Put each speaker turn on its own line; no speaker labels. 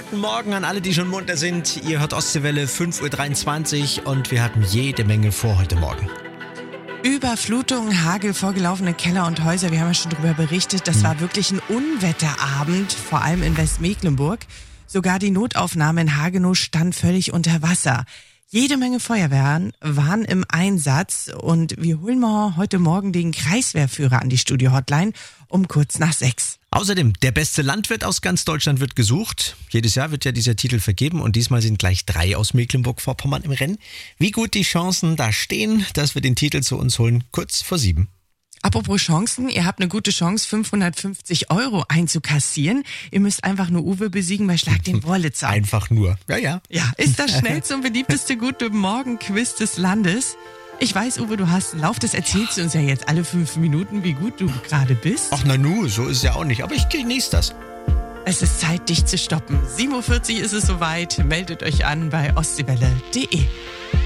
Guten Morgen an alle, die schon munter sind. Ihr hört Ostseewelle 5.23 Uhr und wir hatten jede Menge vor heute Morgen.
Überflutung, Hagel, vorgelaufene Keller und Häuser, wir haben ja schon darüber berichtet, das war wirklich ein Unwetterabend, vor allem in Westmecklenburg. Sogar die Notaufnahme in Hagenow stand völlig unter Wasser. Jede Menge Feuerwehren waren im Einsatz und wir holen mal heute Morgen den Kreiswehrführer an die Studio-Hotline um kurz nach 6.
Außerdem, der beste Landwirt aus ganz Deutschland wird gesucht. Jedes Jahr wird ja dieser Titel vergeben und diesmal sind gleich 3 aus Mecklenburg-Vorpommern im Rennen. Wie gut die Chancen da stehen, dass wir den Titel zu uns holen, kurz vor 7.
Apropos Chancen, ihr habt eine gute Chance, 550 € einzukassieren. Ihr müsst einfach nur Uwe besiegen bei Schlag den Wurlitzer.
Einfach nur. Ja.
Ja, ist das schnellste und beliebteste Gute Morgen-Quiz des Landes. Ich weiß, Uwe, du hast einen Lauf, das erzählst du uns ja jetzt alle 5 Minuten, wie gut du gerade bist.
Ach Nanu, so ist es ja auch nicht, aber ich genieße das.
Es ist Zeit, dich zu stoppen. 7.40 Uhr ist es soweit. Meldet euch an bei ostseewelle.de.